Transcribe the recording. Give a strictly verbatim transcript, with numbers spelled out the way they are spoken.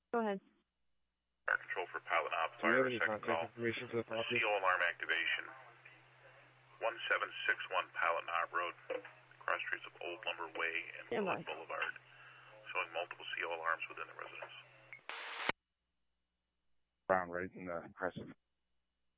Go ahead. Fire control for Pilot Knob. Do you Fire have any second contact call. information for the property? C O alarm activation. one seven six one Pilot Knob Road. Cross streets of Old Lumber Way and Yeah, Willett bye. Boulevard. Showing multiple C O alarms within the residence. Brown, right in the Crescent.